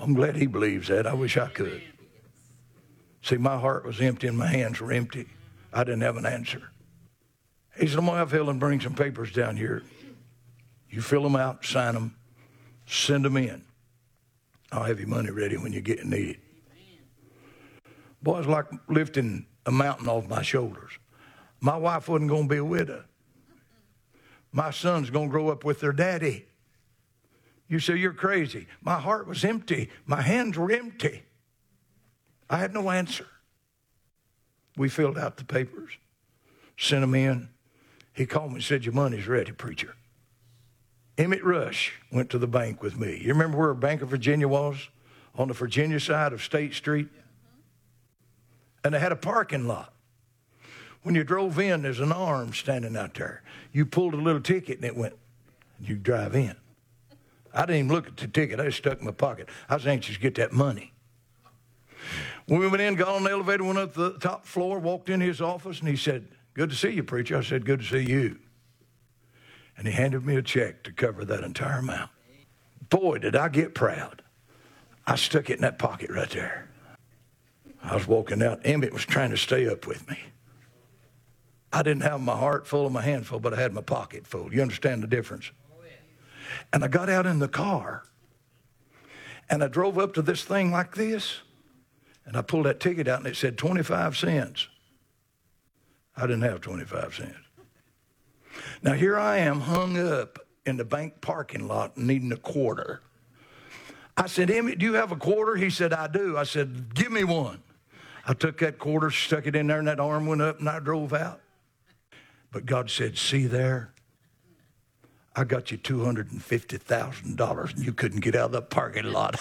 I'm glad he believes that. I wish I could. See, my heart was empty and my hands were empty. I didn't have an answer. He said, I'm going to have Helen bring some papers down here. You fill them out, sign them, send them in. I'll have your money ready when you need it. Boy, it's like lifting a mountain off my shoulders. My wife wasn't going to be a widow. My son's going to grow up with their daddy. You say, you're crazy. My heart was empty. My hands were empty. I had no answer. We filled out the papers, sent them in. He called me and said, your money's ready, preacher. Emmett Rush went to the bank with me. You remember where Bank of Virginia was? On the Virginia side of State Street? And they had a parking lot. When you drove in, there's an arm standing out there. You pulled a little ticket and it went, you drive in. I didn't even look at the ticket. I just stuck it in my pocket. I was anxious to get that money. When we went in, got on the elevator, went up to the top floor, walked in his office, and he said, good to see you, preacher. I said, good to see you. And he handed me a check to cover that entire amount. Boy, did I get proud. I stuck it in that pocket right there. I was walking out. Emmett was trying to stay up with me. I didn't have my heart full and my hand full, but I had my pocket full. You understand the difference? And I got out in the car, and I drove up to this thing like this, and I pulled that ticket out, and it said 25 cents. I didn't have 25 cents. Now, here I am hung up in the bank parking lot needing a quarter. I said, Emmett, do you have a quarter? He said, I do. I said, give me one. I took that quarter, stuck it in there, and that arm went up, and I drove out. But God said, see there? I got you $250,000, and you couldn't get out of the parking lot.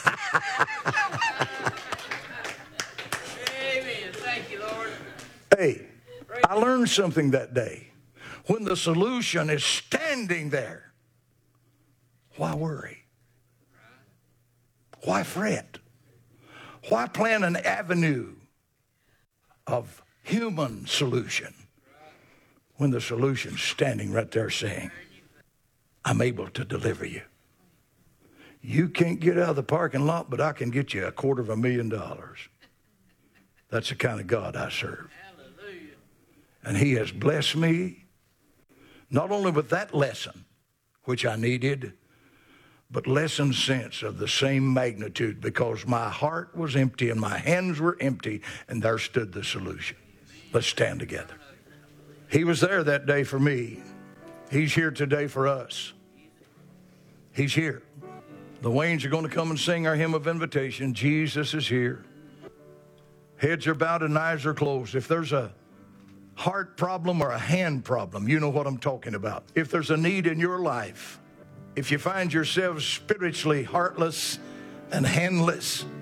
Amen. Thank you, Lord. Hey, I learned something that day. When the solution is standing there, why worry? Why fret? Why plan an avenue of human solution when the solution's standing right there saying, I'm able to deliver you. You can't get out of the parking lot, but I can get you $250,000. That's the kind of God I serve. Hallelujah. And He has blessed me, not only with that lesson, which I needed, but lessons since of the same magnitude, because my heart was empty and my hands were empty, and there stood the solution. Let's stand together. He was there that day for me. He's here today for us. He's here. The Waynes are going to come and sing our hymn of invitation. Jesus is here. Heads are bowed and eyes are closed. If there's a heart problem or a hand problem, you know what I'm talking about. If there's a need in your life, if you find yourself spiritually heartless and handless,